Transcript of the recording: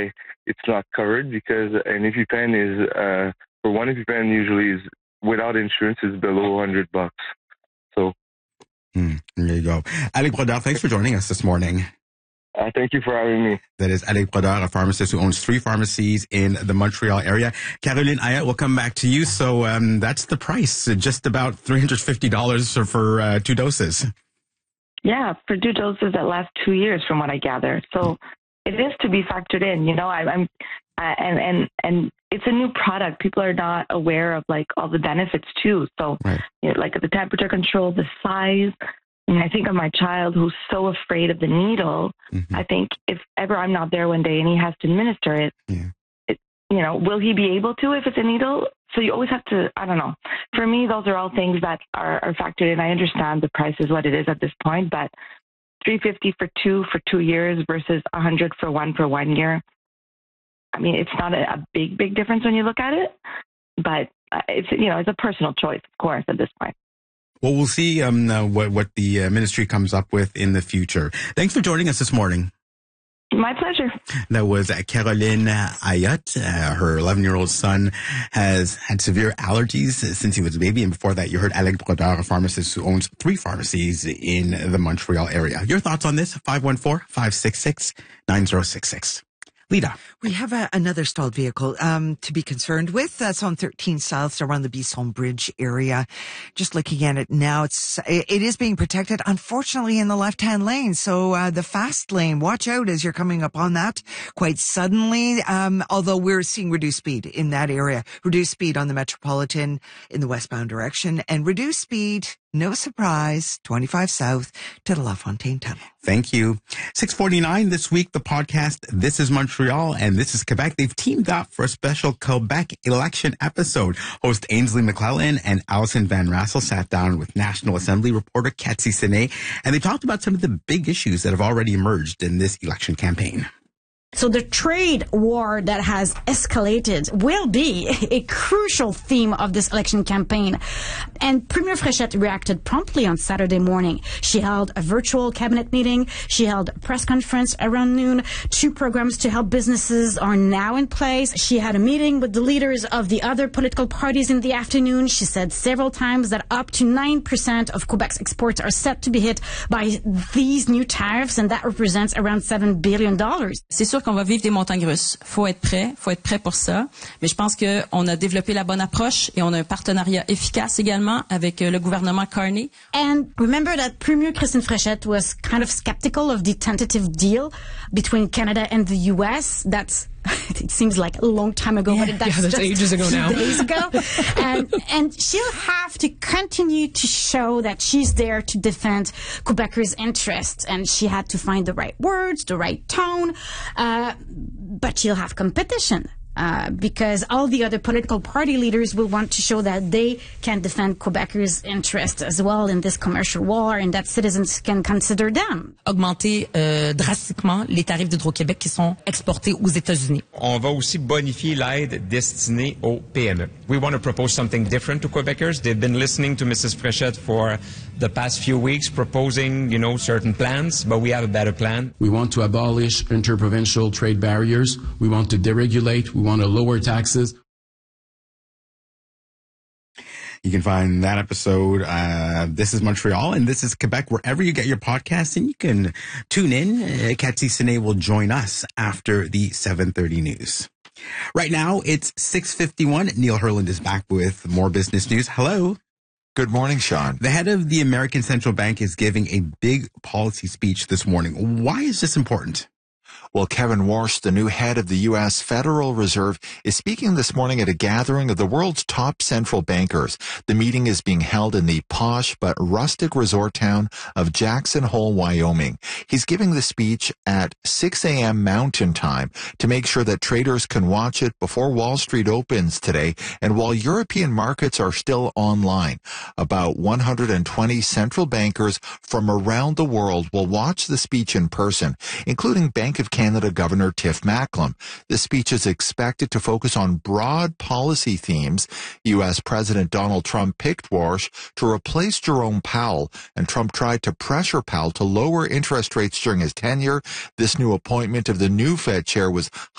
why it's not covered, because an EpiPen is, for one EpiPen usually is, without insurance, is below $100. So. There you go. Alec Brodeur, thanks for joining us this morning. Thank you for having me. That is Alec Brodeur, a pharmacist who owns 3 pharmacies in the Montreal area. Caroline Ayat, we'll come back to you. So that's the price, just about $350 for 2 doses. Yeah, for 2 doses that last 2 years, from what I gather. So it is to be factored in. You know, and it's a new product. People are not aware of like all the benefits too. So you know, like the temperature control, the size. I mean, I think of my child who's so afraid of the needle. I think if ever I'm not there one day and he has to administer it, you know, will he be able to if it's a needle? So you always have to, I don't know. For me, those are all things that are factored in. I understand the price is what it is at this point, but $350 for 2 years versus $100 for 1 year. I mean, it's not a big difference when you look at it, but it's, you know, it's a personal choice, of course, at this point. Well, we'll see what the ministry comes up with in the future. Thanks for joining us this morning. My pleasure. That was Caroline Ayat. Her 11-year-old son has had severe allergies since he was a baby. And before that, you heard Alec Brodeur, a pharmacist who owns 3 pharmacies in the Montreal area. Your thoughts on this? 514-566-9066. Lita. We have another stalled vehicle to be concerned with. That's on 13 South around the Bisson Bridge area. Just looking at it now, it is being protected, unfortunately, in the left-hand lane. So the fast lane, watch out as you're coming up on that quite suddenly. Although we're seeing reduced speed in that area, reduced speed on the Metropolitan in the westbound direction, and reduced speed, no surprise, 25 South to the La Fontaine Tunnel. Thank you. 6:49 this week, the podcast This is Montreal and This is Quebec. They've teamed up for a special Quebec election episode. Host Ainsley McClellan and Alison Van Rassel sat down with National Assembly reporter Cathy Sine, and they talked about some of the big issues that have already emerged in this election campaign. So the trade war that has escalated will be a crucial theme of this election campaign. And Premier Fréchette reacted promptly on Saturday morning. She held a virtual cabinet meeting. She held a press conference around noon. 2 programs to help businesses are now in place. She had a meeting with the leaders of the other political parties in the afternoon. She said several times that up to 9% of Quebec's exports are set to be hit by these new tariffs, and that represents around $7 billion. C'est sûr qu'on va vivre des montagnes russes. Faut être prêt pour ça. Mais je pense qu'on a développé la bonne approche et on a un partenariat efficace également avec le gouvernement Carney. And remember that Premier Christine Fréchette was kind of skeptical of the tentative deal between Canada and the U.S. That's it seems like a long time ago, but that's just ages ago now. Days ago. And she'll have to continue to show that she's there to defend Quebecers' interests. And she had to find the right words, the right tone. But she'll have competition. Because all the other political party leaders will want to show that they can defend Quebecers' interests as well in this commercial war, and that citizens can consider them. Augmenter drastiquement les tarifs d'Hydro-Québec qui sont exportés aux États-Unis. On va aussi bonifier l'aide destinée aux PME. We want to propose something different to Quebecers. They've been listening to Mrs. Fréchette for the past few weeks, proposing, certain plans, but we have a better plan. We want to abolish interprovincial trade barriers. We want to deregulate. We want to lower taxes. You can find that episode, This is Montreal and This is Quebec, wherever you get your podcasts, and you can tune in. Cathy Sine will join us after the 7:30 news. Right now, it's 6:51. Neil Herland is back with more business news. Hello. Good morning, Sean. The head of the American Central Bank is giving a big policy speech this morning. Why is this important? Well, Kevin Warsh, the new head of the U.S. Federal Reserve, is speaking this morning at a gathering of the world's top central bankers. The meeting is being held in the posh but rustic resort town of Jackson Hole, Wyoming. He's giving the speech at 6 a.m. Mountain Time to make sure that traders can watch it before Wall Street opens today, and while European markets are still online. About 120 central bankers from around the world will watch the speech in person, including Bank of Canada Governor Tiff Macklem. The speech is expected to focus on broad policy themes. U.S. President Donald Trump picked Warsh to replace Jerome Powell, and Trump tried to pressure Powell to lower interest rates during his tenure. This new appointment of the new Fed chair was